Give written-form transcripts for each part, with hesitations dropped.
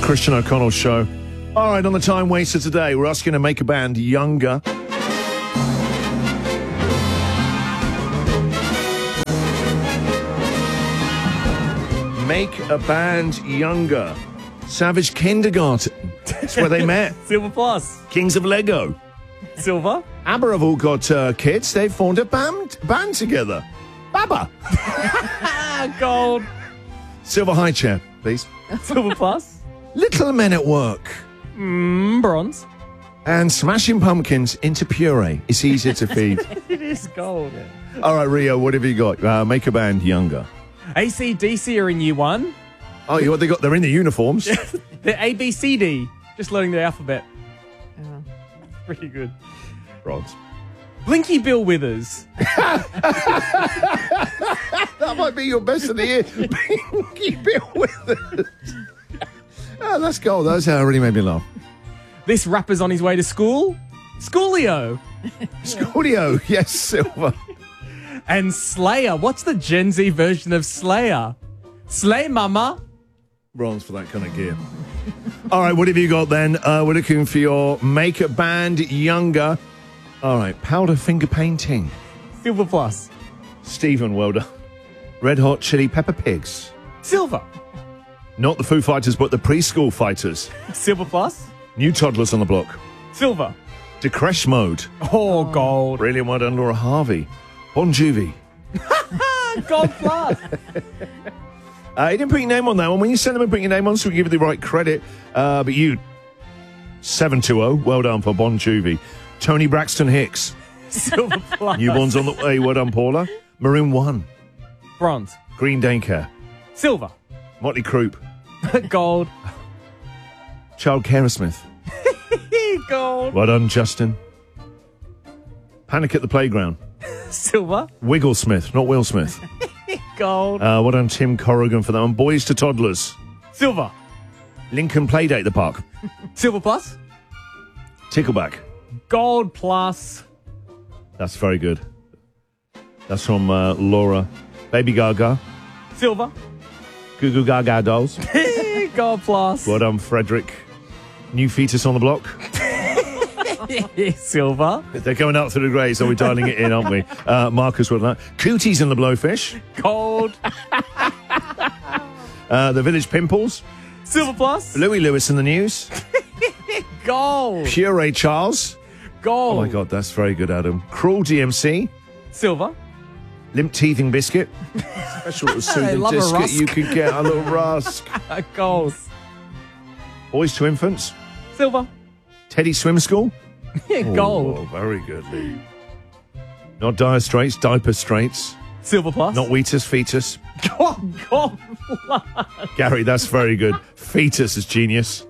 Christian O'Connell Show. All right, on the time waster today, we're asking to make a band younger. Make a band younger. Savage Kindergarten. That's where they met. Silver plus. Kings of Lego. Silver. ABBA have all got kids. They've formed a band together. Baba. Gold. Silver high chair, please. Silver plus. Little Men at Work. Bronze. And Smashing Pumpkins into puree. It's easier to feed. It is gold. All right, Rio, what have you got? Make a band younger. AC/DC are in year one. Oh, what they got? They're in the uniforms. They're ABCD. Just learning the alphabet. Pretty good. Bronze. Blinky Bill Withers. That might be your best of the year. Blinky Bill Withers. Oh, that's gold. That's how it really made me laugh. This rapper's on his way to school. Schoolio. Schoolio. Yes, silver. And Slayer. What's the Gen Z version of Slayer? Slay Mama. Bronze for that kind of gear. All right, what have you got then? We're looking for your make a band younger. All right, powder finger painting. Silver plus. Stephen, well done. Red Hot Chili Pepper Pigs. Silver. Not the Foo Fighters, but the preschool fighters. Silver plus. New toddlers on the block. Silver. Decresh Mode. Oh, gold. Brilliant, well done, Laura Harvey. Bon Jovi. Gold plus. You didn't put your name on that one. When you send them and put your name on, so we give you the right credit. But you, 720, well done for Bon Jovi. Tony Braxton Hicks. Silver plus. Newborns on the way, well done, Paula. Maroon 1. Bronze. Green Daycare. Silver. Motley Crue. Gold. Child Smith. Gold. Well done, Justin. Panic at the Playground. Silver. Wiggle Smith, not Will Smith. Gold. Well done, Tim Corrigan for that one. Boys to Toddlers. Silver. Lincoln Playdate at the Park. Silver plus. Tickleback. Gold plus. That's very good. That's from Laura. Baby Gaga. Silver. Goo Goo Gaga Dolls. Gold plus. Well done, Frederick. New Fetus on the Block. Silver. They're coming up through the grey, so we're dialing it in, aren't we? Marcus, well done. Cooties and the Blowfish. Gold. The Village Pimples. Silver plus. Louis Lewis in the News. Gold. Puree Charles. Gold. Oh, my God, that's very good, Adam. Cruel DMC. Silver. Limp Teething Biscuit. Special little soothing love a biscuit rusk. you could get, a little rusk. Gold. Boys to Infants. Silver. Teddy Swim School. Gold. Oh, very good, Lee. Not Dire Straits, Diaper Straits. Silver plus. Not Wheatus, Fetus. Gold plus. Gary, that's very good. Fetus is genius.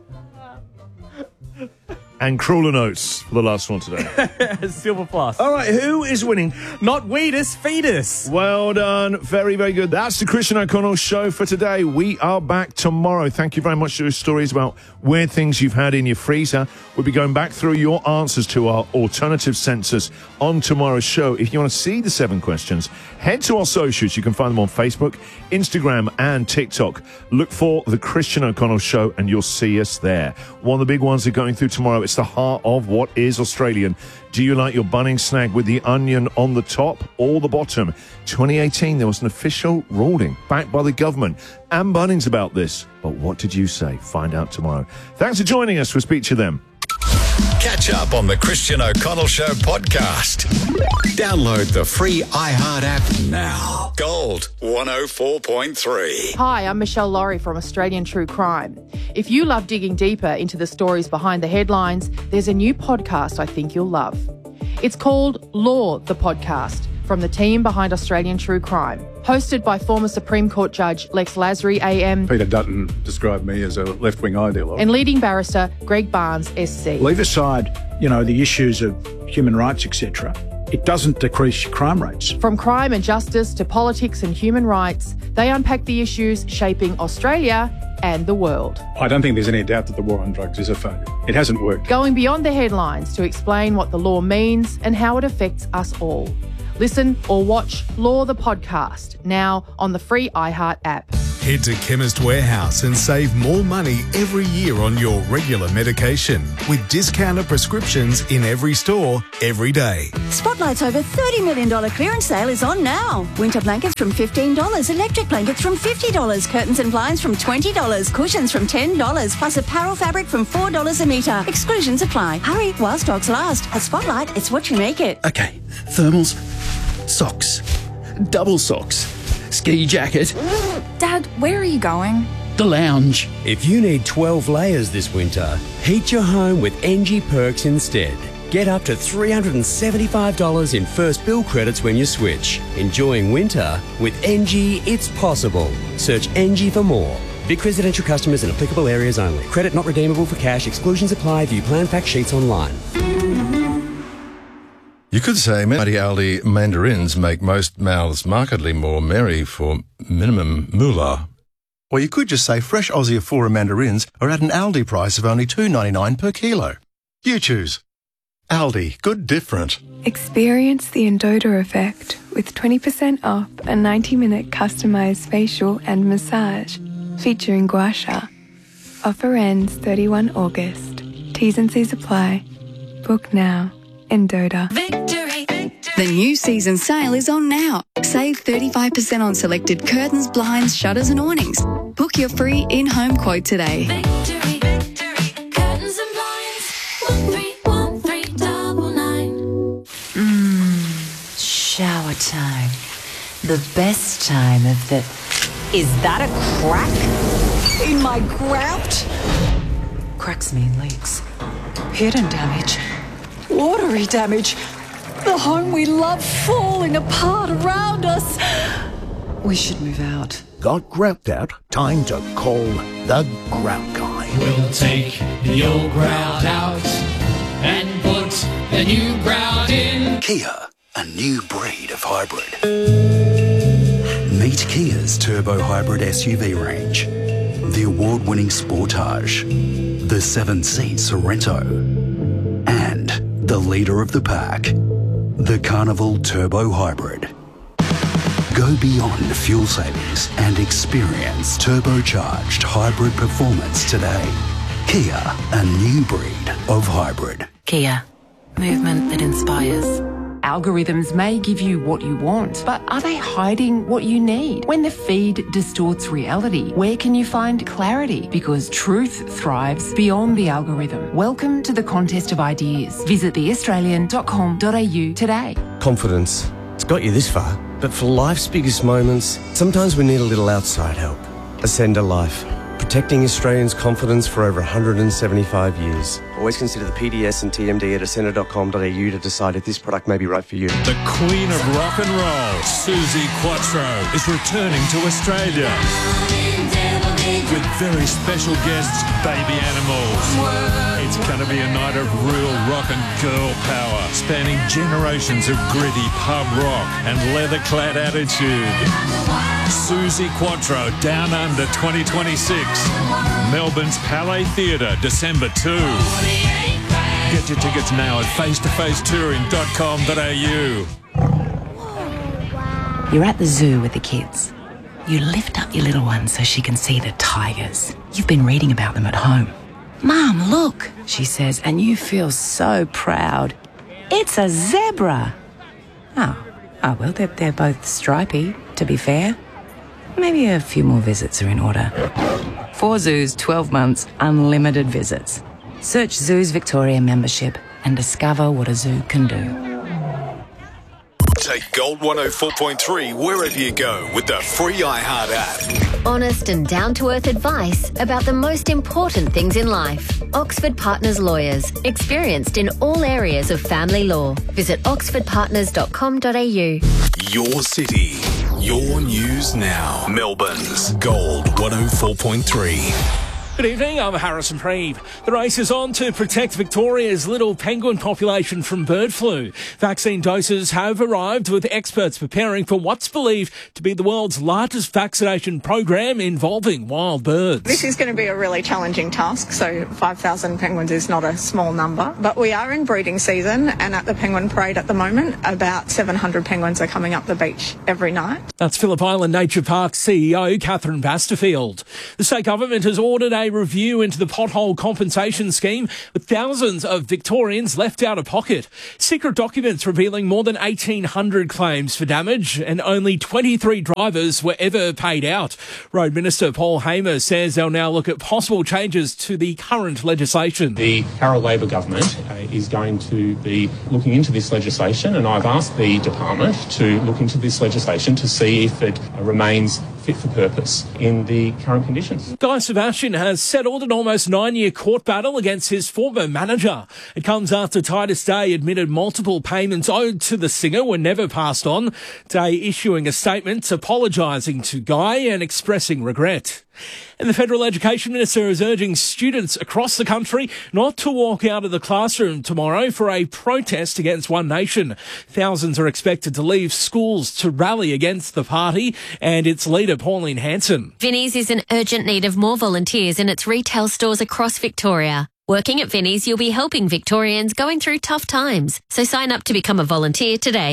And Crueler Notes for the last one today. Silver plus. All right, who is winning? Not Wheatus, Fetus. Well done. Very, very good. That's the Christian O'Connell Show for today. We are back tomorrow. Thank you very much for your stories about weird things you've had in your freezer. We'll be going back through your answers to our alternative sensors on tomorrow's show. If you want to see the 7 questions, head to our socials. You can find them on Facebook, Instagram, and TikTok. Look for the Christian O'Connell Show, and you'll see us there. One of the big ones are going through tomorrow. It's the heart of what is Australian. Do you like your Bunnings snack with the onion on the top or the bottom? 2018, there was an official ruling backed by the government and Bunnings about this. But what did you say? Find out tomorrow. Thanks for joining us. We'll speak to you then. Catch up on the Christian O'Connell Show podcast. Download the free iHeart app now. Gold 104.3. Hi, I'm Michelle Laurie from Australian True Crime. If you love digging deeper into the stories behind the headlines, there's a new podcast I think you'll love. It's called Law, the Podcast, from the team behind Australian True Crime. Hosted by former Supreme Court Judge Lex Lasry AM Peter Dutton described me as a left-wing ideologue. and leading barrister Greg Barnes SC. Leave aside, the issues of human rights, etc. It doesn't decrease crime rates. From crime and justice to politics and human rights, they unpack the issues shaping Australia and the world. I don't think there's any doubt that the war on drugs is a failure. It hasn't worked. Going beyond the headlines to explain what the law means and how it affects us all. Listen or watch Law the Podcast now on the free iHeart app. Head to Chemist Warehouse and save more money every year on your regular medication with discounted prescriptions in every store, every day. Spotlight's over $30 million clearance sale is on now. Winter blankets from $15, electric blankets from $50, curtains and blinds from $20, cushions from $10, plus apparel fabric from $4 a metre. Exclusions apply. Hurry while stocks last. At Spotlight, it's what you make it. Okay, thermals, socks, double socks, ski jacket. Dad, where are you going? The lounge. If you need 12 layers this winter, heat your home with NG Perks instead. Get up to $375 in first bill credits when you switch. Enjoying winter with NG, it's possible. Search NG for more. Vic residential customers in applicable areas only. Credit not redeemable for cash. Exclusions apply. View plan fact sheets online. You could say mighty Aldi mandarins make most mouths markedly more merry for minimum moolah. Or you could just say fresh Aussie Afura mandarins are at an Aldi price of only $2.99 per kilo. You choose. Aldi, good different. Experience the Endota effect with 20% off a 90-minute customised facial and massage featuring gua sha. Offer ends 31 August. T's and C's apply. Book now. Endota. Victory. The new season sale is on now. Save 35% on selected curtains, blinds, shutters and awnings. Book your free in-home quote today. Victory. Curtains and blinds. 131399. Shower time. The best time of the... Is that a crack in my grout? Cracks mean leaks. Hidden damage. Watery damage. The home we love falling apart around us. We should move out. Got grout out? Time to call the Grout Guy. We'll take the old grout out and put the new grout in. Kia, a new breed of hybrid. Meet Kia's turbo hybrid SUV range. The award-winning Sportage, the 7-seat Sorento, and the leader of the pack, the Carnival Turbo Hybrid. Go beyond fuel savings and experience turbocharged hybrid performance today. Kia, a new breed of hybrid. Kia, movement that inspires. Algorithms may give you what you want, but are they hiding what you need? When the feed distorts reality, where can you find clarity? Because truth thrives beyond the algorithm. Welcome to the contest of ideas. Visit theaustralian.com.au today. Confidence. It's got you this far, but for life's biggest moments, sometimes we need a little outside help. Ascender Life. Protecting Australians' confidence for over 175 years. Always consider the PDS and TMD at ascender.com.au to decide if this product may be right for you. The Queen of Rock and Roll, Suzi Quatro, is returning to Australia with very special guests, Baby Animals. It's going to be a night of real rock and girl power, spanning generations of gritty pub rock and leather-clad attitude. Suzi Quatro, Down Under 2026. Melbourne's Palais Theatre, December 2. Get your tickets now at face-to-facetouring.com.au. You're at the zoo with the kids. You lift up your little one so she can see the tigers. You've been reading about them at home. Mum, look, she says, and you feel so proud. It's a zebra. Oh well, they're both stripy, to be fair. Maybe a few more visits are in order. 4 zoos, 12 months, unlimited visits. Search Zoos Victoria membership and discover what a zoo can do. Take Gold 104.3 wherever you go with the free iHeart app. Honest and down-to-earth advice about the most important things in life. Oxford Partners Lawyers, experienced in all areas of family law. Visit oxfordpartners.com.au. Your city, your news now. Melbourne's Gold 104.3. Good evening, I'm Harrison Preeve. The race is on to protect Victoria's little penguin population from bird flu. Vaccine doses have arrived, with experts preparing for what's believed to be the world's largest vaccination program involving wild birds. This is going to be a really challenging task, so 5,000 penguins is not a small number. But we are in breeding season, and at the Penguin Parade at the moment, about 700 penguins are coming up the beach every night. That's Phillip Island Nature Park CEO Catherine Basterfield. The state government has ordered a review into the pothole compensation scheme, with thousands of Victorians left out of pocket. Secret documents revealing more than 1,800 claims for damage, and only 23 drivers were ever paid out. Road Minister Paul Hamer says they'll now look at possible changes to the current legislation. The Carroll Labor government is going to be looking into this legislation, and I've asked the department to look into this legislation to see if it remains fit for purpose in the current conditions. Guy Sebastian has settled an almost 9-year court battle against his former manager. It comes after Titus Day admitted multiple payments owed to the singer were never passed on, Day issuing a statement apologising to Guy and expressing regret. And the Federal Education Minister is urging students across the country not to walk out of the classroom tomorrow for a protest against One Nation. Thousands are expected to leave schools to rally against the party and its leader, Pauline Hanson. Vinnie's is in urgent need of more volunteers in its retail stores across Victoria. Working at Vinnie's, you'll be helping Victorians going through tough times. So sign up to become a volunteer today.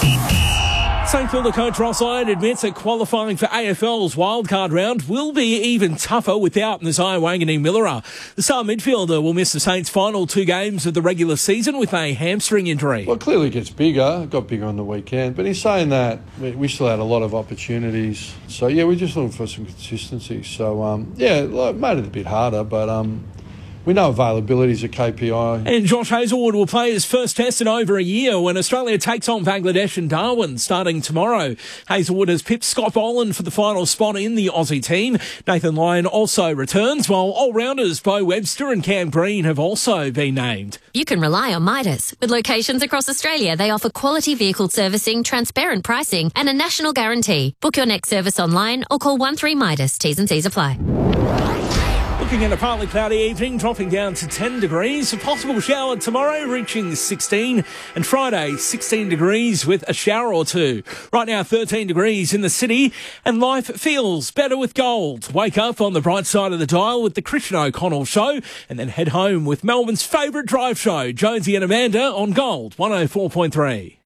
St Kilda coach Ross Lyon admits that qualifying for AFL's wildcard round will be even tougher without Nasiah Wanganeen-Millera. The star midfielder will miss the Saints' final 2 games of the regular season with a hamstring injury. Well, it clearly gets bigger. Got bigger on the weekend. But he's saying that we still had a lot of opportunities. So, yeah, we're just looking for some consistency. So, made it a bit harder, but we know availability is a KPI. And Josh Hazelwood will play his first test in over a year when Australia takes on Bangladesh in Darwin starting tomorrow. Hazelwood has pipped Scott Boland for the final spot in the Aussie team. Nathan Lyon also returns, while all-rounders Bo Webster and Cam Green have also been named. You can rely on Midas. With locations across Australia, they offer quality vehicle servicing, transparent pricing and a national guarantee. Book your next service online or call 13-MIDAS. T's and C's apply. Looking at a partly cloudy evening, dropping down to 10 degrees. A possible shower tomorrow, reaching 16. And Friday, 16 degrees with a shower or two. Right now, 13 degrees in the city. And life feels better with gold. Wake up on the bright side of the dial with the Christian O'Connell Show. And then head home with Melbourne's favourite drive show, Jonesy and Amanda, on Gold 104.3.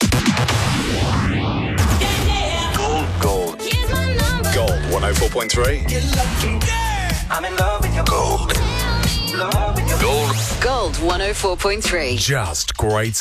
Gold. Gold 104.3. I'm in love with your gold. Gold. Gold 104.3. Just great